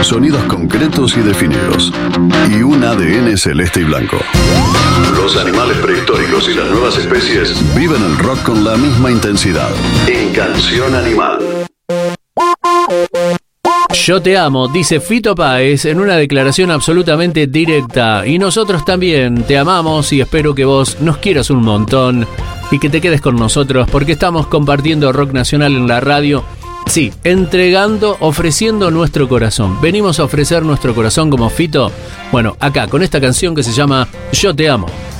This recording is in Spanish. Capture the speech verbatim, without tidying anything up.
Sonidos concretos y definidos. Y un A D N celeste y blanco. Los animales prehistóricos y las nuevas especies viven el rock con la misma intensidad. En Canción Animal. Yo te amo, dice Fito Páez en una declaración absolutamente directa. Y nosotros también te amamos y espero que vos nos quieras un montón y que te quedes con nosotros porque estamos compartiendo rock nacional en la radio. Sí, entregando, ofreciendo nuestro corazón. Venimos a ofrecer nuestro corazón como Fito. Bueno, acá con esta canción que se llama Yo te amo.